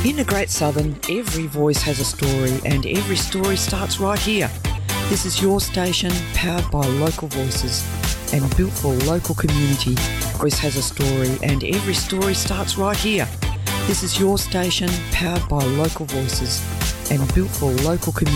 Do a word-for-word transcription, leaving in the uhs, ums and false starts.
In the Great Southern, every voice has a story and every story starts right here. This is your station, powered by local voices and built for local community. Voice has a story and every story starts right here. This is your station, powered by local voices and built for local community.